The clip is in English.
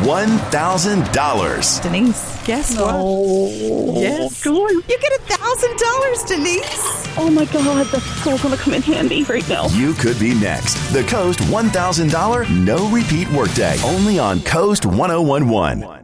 $1,000. Denise, guess what? Yes. Go on. You get $1,000, Denise. Oh my God, that's so going to come in handy right now. You could be next. The Coast $1,000 no repeat workday. Only on Coast 1011.